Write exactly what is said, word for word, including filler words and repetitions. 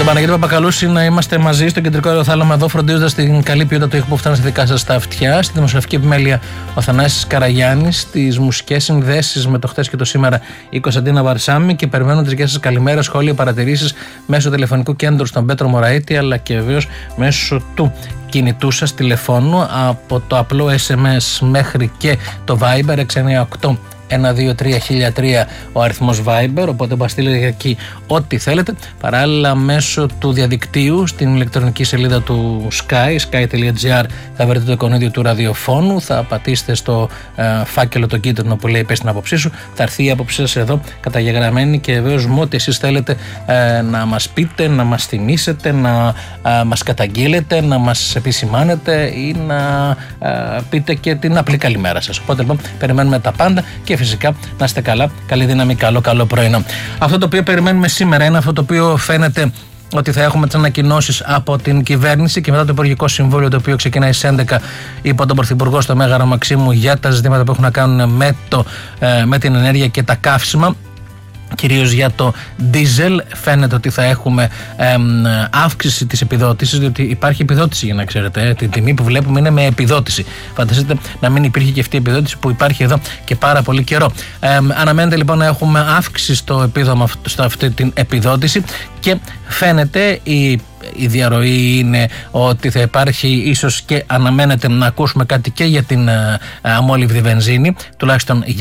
Παναγιώτη Παπακαλούση να είμαστε μαζί στο κεντρικό αεροθάλαμα εδώ, φροντίζοντας την καλή ποιότητα του ήχου που φτάνει στα δικά σας τα αυτιά. Στη δημοσιογραφική επιμέλεια ο Θανάσης Καραγιάννης, στις μουσικές συνδέσεις με το χθες και το σήμερα η Κωνσταντίνα Βαρσάμι, και περιμένω τις δικές σας καλημέρα, σχόλια, παρατηρήσεις μέσω τηλεφωνικού κέντρου στον Πέτρο Μωραήτη, αλλά και βεβαίως μέσω του κινητού σας τηλεφώνου, από το απλό ες εμ ες μέχρι και το Viber έξι εννιά οκτώ ένα δύο τρία χίλια τρία ο αριθμός Viber, οπότε θα στείλετε εκεί ό,τι θέλετε. Παράλληλα, μέσω του διαδικτύου στην ηλεκτρονική σελίδα του Sky, sky.gr, θα βρείτε το εικονίδιο του ραδιοφώνου, θα πατήσετε στο ε, φάκελο το κίτρινο που λέει «Πες την άποψή σου», θα έρθει η άποψή σας εδώ καταγεγραμμένη, και βεβαίως μου ό,τι εσείς θέλετε ε, να μας πείτε, να μας θυμίσετε, να ε, μας καταγγείλετε, να μας επισημάνετε ή να ε, πείτε και την απλή καλημέρα σας. Οπότε λοιπόν περιμένουμε τα πάντα, και φυσικά να είστε καλά, καλή δύναμη, καλό καλό πρωινό. Αυτό το οποίο περιμένουμε σήμερα είναι αυτό το οποίο φαίνεται ότι θα έχουμε τις ανακοινώσεις από την κυβέρνηση, και μετά το Υπουργικό Συμβούλιο, το οποίο ξεκινάει στις έντεκα υπό τον Πρωθυπουργό στο Μέγαρο Μαξίμου, για τα ζητήματα που έχουν να κάνουν με, το, με την ενέργεια και τα καύσιμα. Κυρίως για το ντίζελ φαίνεται ότι θα έχουμε εμ, αύξηση της επιδότησης, διότι υπάρχει επιδότηση, για να ξέρετε, ε, την τιμή που βλέπουμε είναι με επιδότηση. Φανταστείτε να μην υπήρχε και αυτή η επιδότηση που υπάρχει εδώ και πάρα πολύ καιρό. Ε, αναμένεται λοιπόν να έχουμε αύξηση στο επίδομα, στο αυτή την επιδότηση, και φαίνεται η Η διαρροή είναι ότι θα υπάρχει, ίσως και αναμένεται να ακούσουμε κάτι και για την αμόλυβδη βενζίνη, τουλάχιστον